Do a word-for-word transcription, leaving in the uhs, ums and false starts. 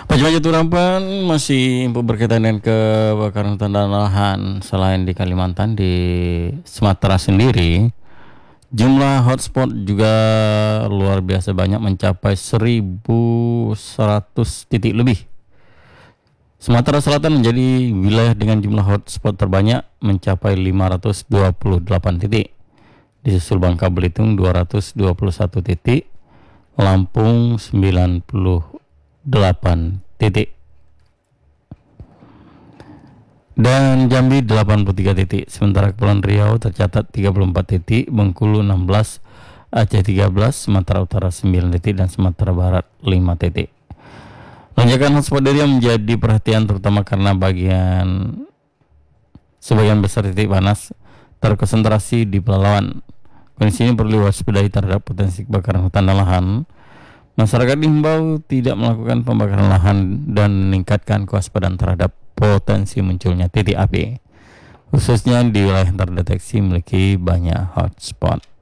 Pajak Turapan masih info berkaitan dengan kebakaran hutan dan lahan. Selain di Kalimantan, di Sumatera sendiri jumlah hotspot juga luar biasa banyak, mencapai seribu seratus titik lebih. Sumatera Selatan menjadi wilayah dengan jumlah hotspot terbanyak, mencapai lima ratus dua puluh delapan titik. Disusul Bangka Belitung dua ratus dua puluh satu titik, Lampung sembilan puluh delapan titik, dan Jambi delapan puluh tiga titik. Sementara Kepulauan Riau tercatat tiga puluh empat titik, Bengkulu enam belas, Aceh tiga belas, Sumatera Utara sembilan titik, dan Sumatera Barat lima titik. Lonjakan hotspot Riau menjadi perhatian terutama karena bagian sebagian besar titik panas terkonsentrasi di Pelalawan. Kondisi ini perlu diwaspadai terhadap potensi kebakaran hutan dan lahan. Masyarakat dihimbau tidak melakukan pembakaran lahan dan meningkatkan kewaspadaan terhadap potensi munculnya titik api, khususnya di wilayah yang terdeteksi memiliki banyak hotspot.